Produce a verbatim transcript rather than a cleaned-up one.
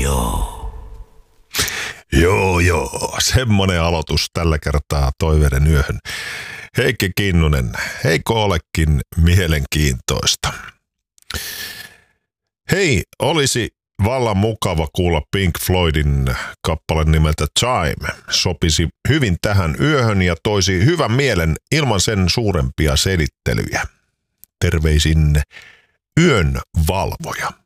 Radio. Joo, joo. Semmonen aloitus tällä kertaa Toiveiden yöhön. Heikki Kinnunen, eikö olekin mielenkiintoista? Hei, olisi vallan mukava kuulla Pink Floydin kappale nimeltä Time. Sopisi hyvin tähän yöhön ja toisi hyvän mielen ilman sen suurempia selittelyjä. Terveisin yön valvoja.